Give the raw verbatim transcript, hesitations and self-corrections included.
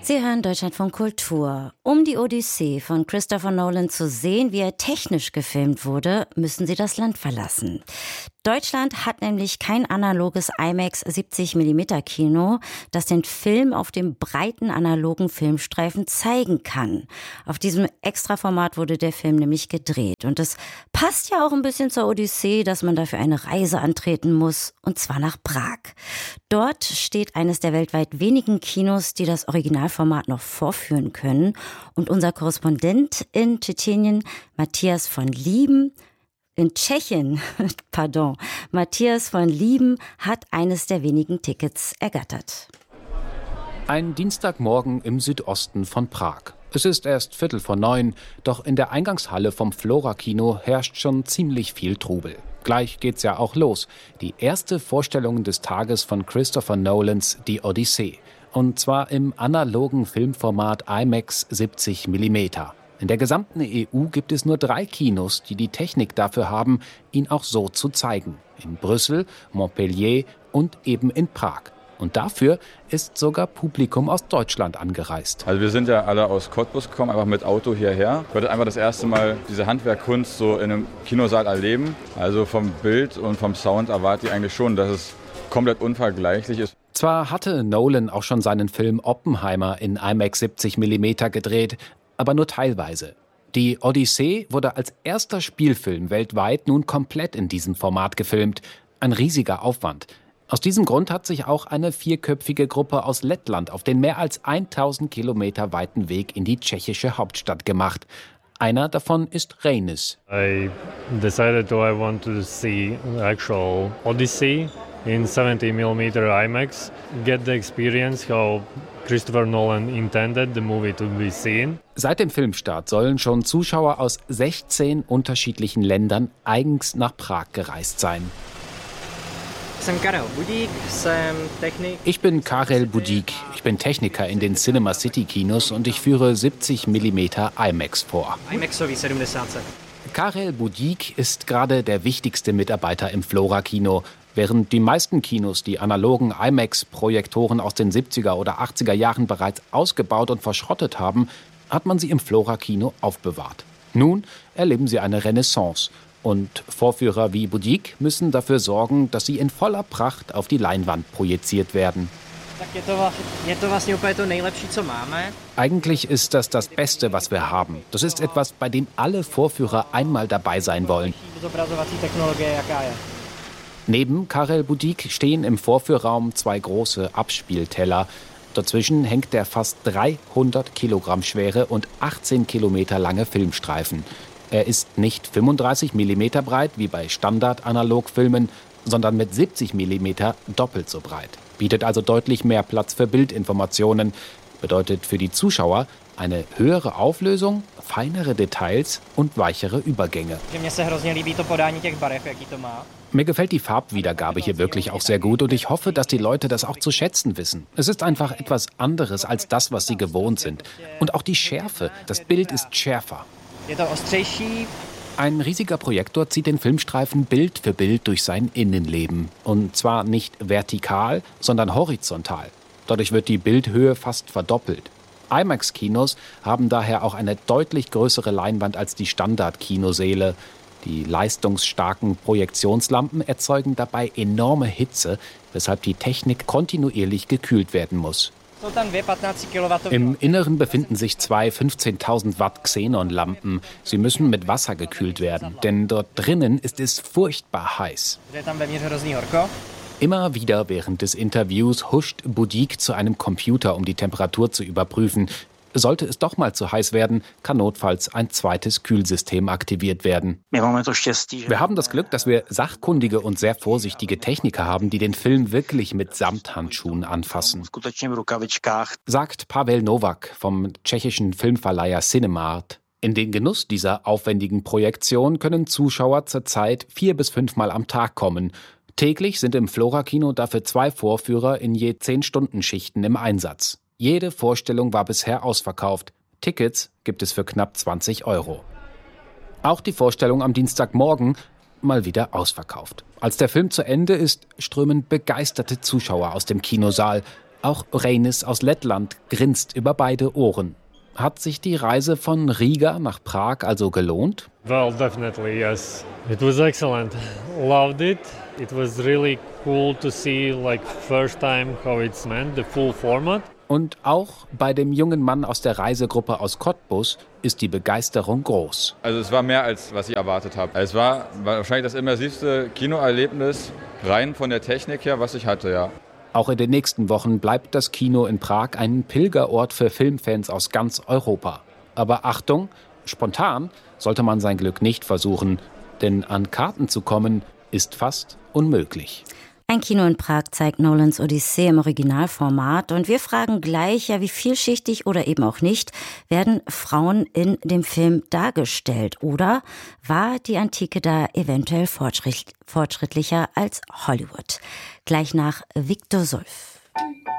Sie hören Deutschlandfunk Kultur. Um die Odyssee von Christopher Nolan zu sehen, wie er technisch gefilmt wurde, müssen Sie das Land verlassen. Deutschland hat nämlich kein analoges IMAX siebzig Millimeter Kino, das den Film auf dem breiten analogen Filmstreifen zeigen kann. Auf diesem Extraformat wurde der Film nämlich gedreht. Und es passt ja auch ein bisschen zur Odyssee, dass man dafür eine Reise antreten muss, und zwar nach Prag. Dort steht eines der weltweit wenigen Kinos, die das Originalformat noch vorführen können. Und unser Korrespondent in Tschetschenien, Matthias von Lieben, In Tschechien, pardon, Matthias von Lieben hat eines der wenigen Tickets ergattert. Ein Dienstagmorgen im Südosten von Prag. Es ist erst Viertel vor neun, doch in der Eingangshalle vom Flora-Kino herrscht schon ziemlich viel Trubel. Gleich geht's ja auch los. Die erste Vorstellung des Tages von Christopher Nolans Die Odyssee. Und zwar im analogen Filmformat IMAX siebzig Millimeter. In der gesamten E U gibt es nur drei Kinos, die die Technik dafür haben, ihn auch so zu zeigen. In Brüssel, Montpellier und eben in Prag. Und dafür ist sogar Publikum aus Deutschland angereist. Also wir sind ja alle aus Cottbus gekommen, einfach mit Auto hierher. Ich wollte einfach das erste Mal diese Handwerkkunst so in einem Kinosaal erleben. Also vom Bild und vom Sound erwarte ich eigentlich schon, dass es komplett unvergleichlich ist. Zwar hatte Nolan auch schon seinen Film Oppenheimer in IMAX siebzig Millimeter gedreht, aber nur teilweise. Die Odyssee wurde als erster Spielfilm weltweit nun komplett in diesem Format gefilmt. Ein riesiger Aufwand. Aus diesem Grund hat sich auch eine vierköpfige Gruppe aus Lettland auf den mehr als tausend Kilometer weiten Weg in die tschechische Hauptstadt gemacht. Einer davon ist Reinis. I decided to I want to see actual Odyssey in seventy millimeter IMAX, get the experience how Christopher Nolan intended the movie to be seen. Seit dem Filmstart sollen schon Zuschauer aus sechzehn unterschiedlichen Ländern eigens nach Prag gereist sein. Ich bin Karel Budík. Ich bin Techniker in den Cinema City Kinos und ich führe siebzig Millimeter IMAX vor. Karel Budík ist gerade der wichtigste Mitarbeiter im Flora-Kino. Während die meisten Kinos die analogen IMAX-Projektoren aus den siebziger oder achtziger Jahren bereits ausgebaut und verschrottet haben, hat man sie im Flora-Kino aufbewahrt. Nun erleben sie eine Renaissance. Und Vorführer wie Budík müssen dafür sorgen, dass sie in voller Pracht auf die Leinwand projiziert werden. Eigentlich ist das das Beste, was wir haben. Das ist etwas, bei dem alle Vorführer einmal dabei sein wollen. Neben Karel Budík stehen im Vorführraum zwei große Abspielteller. Dazwischen hängt der fast dreihundert Kilogramm schwere und achtzehn Kilometer lange Filmstreifen. Er ist nicht fünfunddreißig Millimeter breit wie bei Standard-Analogfilmen, sondern mit siebzig Millimeter doppelt so breit. Bietet also deutlich mehr Platz für Bildinformationen. Bedeutet für die Zuschauer eine höhere Auflösung, feinere Details und weichere Übergänge. Mir gefällt die Farbwiedergabe hier wirklich auch sehr gut und ich hoffe, dass die Leute das auch zu schätzen wissen. Es ist einfach etwas anderes als das, was sie gewohnt sind. Und auch die Schärfe, das Bild ist schärfer. Ein riesiger Projektor zieht den Filmstreifen Bild für Bild durch sein Innenleben. Und zwar nicht vertikal, sondern horizontal. Dadurch wird die Bildhöhe fast verdoppelt. IMAX-Kinos haben daher auch eine deutlich größere Leinwand als die Standard-Kinosäle. Die leistungsstarken Projektionslampen erzeugen dabei enorme Hitze, weshalb die Technik kontinuierlich gekühlt werden muss. Im Inneren befinden sich zwei fünfzehntausend Watt Xenon-Lampen. Sie müssen mit Wasser gekühlt werden, denn dort drinnen ist es furchtbar heiß. Immer wieder während des Interviews huscht Budík zu einem Computer, um die Temperatur zu überprüfen. Sollte es doch mal zu heiß werden, kann notfalls ein zweites Kühlsystem aktiviert werden. Wir haben das Glück, dass wir sachkundige und sehr vorsichtige Techniker haben, die den Film wirklich mit Samthandschuhen anfassen, sagt Pavel Novak vom tschechischen Filmverleiher Cinemart. In den Genuss dieser aufwendigen Projektion können Zuschauer zurzeit vier bis fünfmal am Tag kommen. Täglich sind im Flora-Kino dafür zwei Vorführer in je zehn-Stunden-Schichten im Einsatz. Jede Vorstellung war bisher ausverkauft. Tickets gibt es für knapp zwanzig Euro. Auch die Vorstellung am Dienstagmorgen mal wieder ausverkauft. Als der Film zu Ende ist, strömen begeisterte Zuschauer aus dem Kinosaal. Auch Reinis aus Lettland grinst über beide Ohren. Hat sich die Reise von Riga nach Prag also gelohnt? Well, definitely, yes. It was excellent. Loved it. It was really cool to see, like, first time how it's meant, the full format. Und auch bei dem jungen Mann aus der Reisegruppe aus Cottbus ist die Begeisterung groß. Also es war mehr, als was ich erwartet habe. Es war wahrscheinlich das immersivste Kinoerlebnis, rein von der Technik her, was ich hatte, ja. Auch in den nächsten Wochen bleibt das Kino in Prag ein Pilgerort für Filmfans aus ganz Europa. Aber Achtung, spontan sollte man sein Glück nicht versuchen, denn an Karten zu kommen ist fast unmöglich. Ein Kino in Prag zeigt Nolans Odyssee im Originalformat und wir fragen gleich, ja, wie vielschichtig oder eben auch nicht werden Frauen in dem Film dargestellt? Oder war die Antike da eventuell fortschrittlicher als Hollywood? Gleich nach Viktor Sulf.